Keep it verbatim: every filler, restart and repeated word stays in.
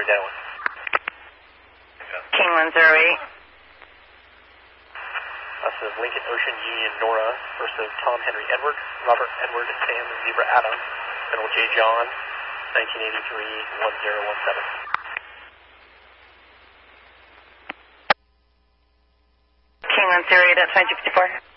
hundred Darwin. King one zero eight. This is Lincoln Ocean Union Nora versus Tom Henry Edward, Robert Edward Sam Zebra Adam, Middle J John, nineteen eighty-three, one zero one seven. King one zero eight at twenty fifty-four.